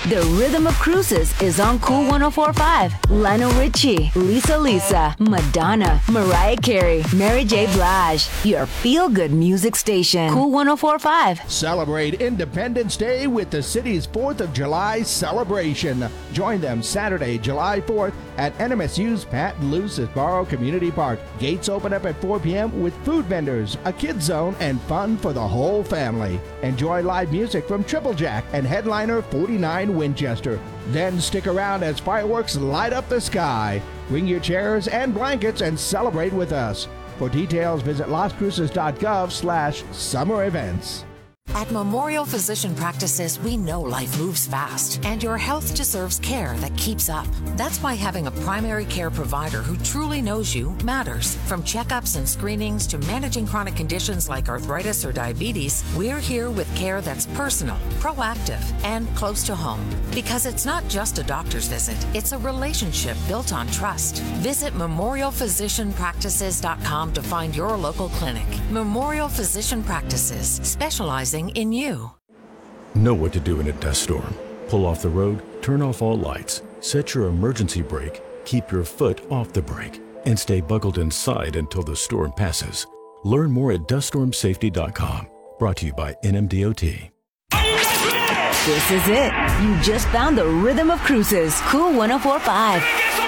The Rhythm of Cruises is on Cool 104.5. Lionel Richie, Lisa, Madonna, Mariah Carey, Mary J. Blige. Your feel-good music station. Cool 104.5. Celebrate Independence Day with the city's 4th of July celebration. Join them Saturday, July 4th at NMSU's Patton Luce Borough Community Park. Gates open up at 4 p.m. with food vendors, a kids zone, and fun for the whole family. Enjoy live music from Triple Jack and headliner 49 Winchester. Then stick around as fireworks light up the sky. Bring your chairs and blankets and celebrate with us. For details, visit loscruces.gov/summer events. At Memorial Physician Practices, we know life moves fast, and your health deserves care that keeps up. That's why having a primary care provider who truly knows you matters. From checkups and screenings to managing chronic conditions like arthritis or diabetes, we're here with care that's personal, proactive, and close to home. Because it's not just a doctor's visit, it's a relationship built on trust. Visit memorialphysicianpractices.com to find your local clinic. Memorial Physician Practices, specializing in you. Know what to do in a dust storm. Pull off the road, turn off all lights, set your emergency brake, keep your foot off the brake, and stay buckled inside until the storm passes. Learn more at duststormsafety.com. Brought to you by NMDOT. This is it. You just found the Rhythm of Cruises. Cool 104.5.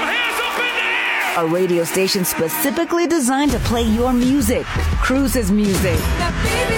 A radio station specifically designed to play your music. Cruises music. Now, baby,